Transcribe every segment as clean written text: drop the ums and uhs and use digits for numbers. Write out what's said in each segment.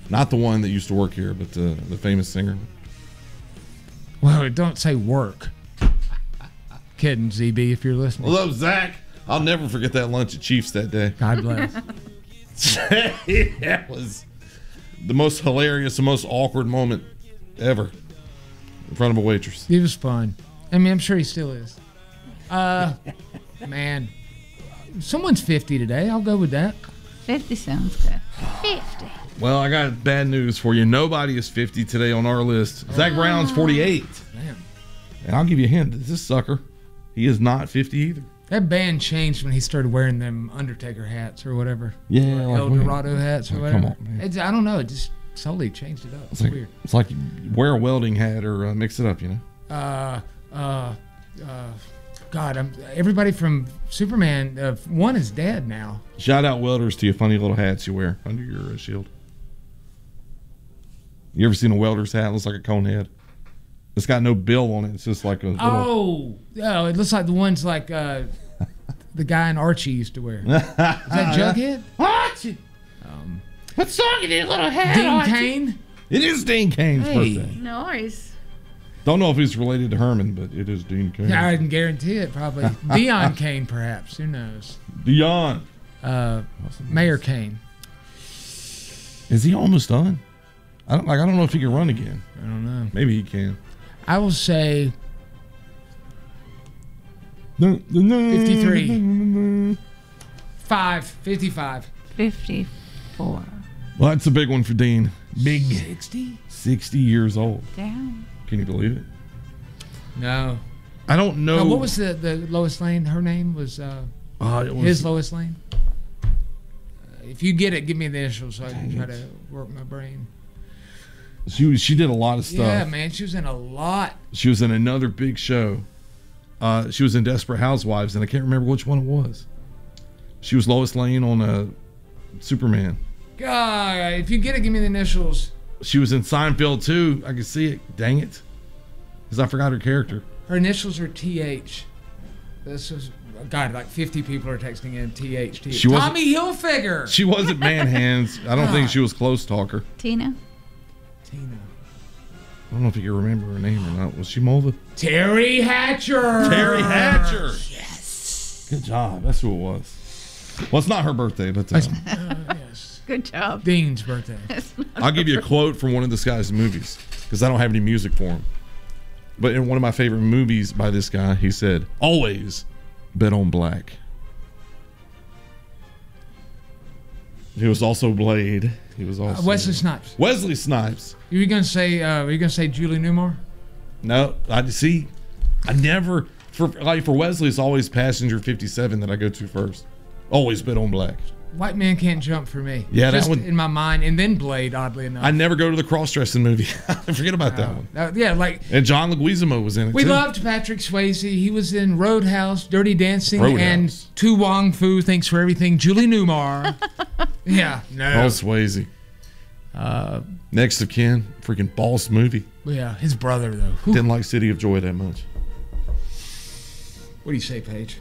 Not the one that used to work here, but the famous singer. Well, don't say work. Kidding, ZB, if you're listening. Hello, Zach. I'll never forget that lunch at Chiefs that day. God bless. That was the most hilarious, the most awkward moment ever in front of a waitress. It was fun. I mean, I'm sure he still is. Man. Someone's 50 today. I'll go with that. 50 sounds good. 50. Well, I got bad news for you. Nobody is 50 today on our list. Zach Brown's 48. Damn. And I'll give you a hint. This sucker, he is not 50 either. That band changed when he started wearing them Undertaker hats or whatever. Yeah. Or El Dorado hats or whatever. Come on, man. I don't know. It just solely changed it up. It's weird. It's like you wear a welding hat or mix it up, you know? God, everybody from Superman, one is dead now. Shout out welders to your funny little hats you wear under your shield. You ever seen a welder's hat? It looks like a cone head. It's got no bill on it. It's just like a little... Oh, it looks like the ones like the guy in Archie used to wear. Is that Jughead? Archie! What song is this little hat, Dean Archie? Cain? It is Dean Cain's birthday. Nice. Don't know if he's related to Herman, but it is Dean Cain. I can guarantee it, probably. Dion Kane, perhaps. Who knows? Dion. Mayor Kane. Is he almost done? I don't know if he can run again. I don't know. Maybe he can. I will say 53. 55. 54. Well, that's a big one for Dean. Big. 60 years old. Damn. Can you believe it? No. I don't know. What was the Lois Lane? Her name was, it was his Lois Lane. If you get it, give me the initials so I can try to work my brain. She did a lot of stuff. Yeah, man, she was in a lot. She was in another big show. She was in Desperate Housewives, and I can't remember which one it was. She was Lois Lane on Superman. God, if you get it, give me the initials. She was in Seinfeld too. I can see it. Dang it, because I forgot her character. Her initials are TH. This is God. Like 50 people are texting in TH. Tommy Hilfiger. She wasn't Man Hands. I don't think she was Close Talker. Tina. I don't know if you can remember her name or not. Was she Mulva? Terry Hatcher. Terry Hatcher. Yes. Good job. That's who it was. Well, it's not her birthday, but yes. Good job. Dean's birthday. I'll give you a quote from one of this guy's movies because I don't have any music for him. But in one of my favorite movies by this guy, he said, "Always bet on black." He was also Blade. He was also Wesley Snipes. Wesley Snipes. Were you gonna say Julie Newmar? No, I never for Wesley. It's always Passenger 57 that I go to first. Always bet on black. White Man Can't Jump for me. Yeah, just that one in my mind, and then Blade. Oddly enough, I never go to the cross-dressing movie. I forget about that one. Yeah, like and John Leguizamo was in it. We too. loved Patrick Swayze. He was in Roadhouse, Dirty Dancing, and Tu Wong Fu. Thanks for everything, Julie Newmar. Yeah, no. Oh, Swayze. Next of Kin, freaking boss movie. Yeah, his brother though. Whew. Didn't like City of Joy that much. What do you say, Paige?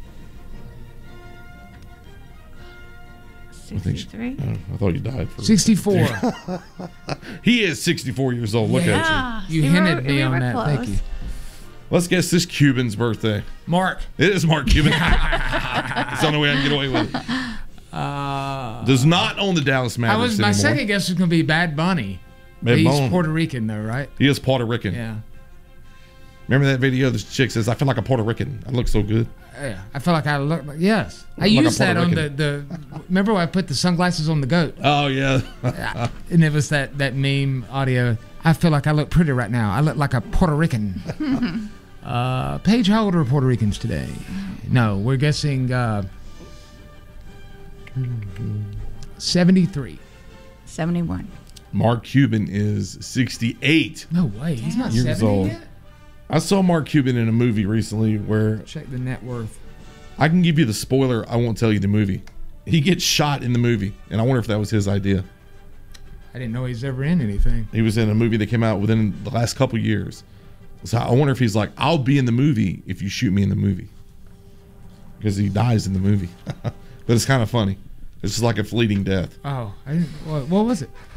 63? I thought you died for 64. He is 64 years old. Look at you. You hinted me on that. Thank you. Let's guess this Cuban's birthday. Mark. It is Mark Cuban. It's the only way I can get away with it. Does not own the Dallas Mavericks anymore. My second guess was going to be Bad Bunny. He's Puerto Rican though, right? He is Puerto Rican. Yeah. Remember that video? This chick says, "I feel like a Puerto Rican. I look so good." Yeah, I feel like I look like, yes. I used that on the remember when I put the sunglasses on the goat? Oh, yeah. And it was that meme audio. I feel like I look pretty right now. I look like a Puerto Rican. Paige, how old are Puerto Ricans today? No, we're guessing 73. 71. Mark Cuban is 68. No way. He's not years 70 old. yet? I saw Mark Cuban in a movie recently where... Check the net worth. I can give you the spoiler. I won't tell you the movie. He gets shot in the movie, and I wonder if that was his idea. I didn't know he's ever in anything. He was in a movie that came out within the last couple years. So I wonder if he's like, I'll be in the movie if you shoot me in the movie. Because he dies in the movie. But it's kind of funny. It's just like a fleeting death. Oh, I didn't, what was it?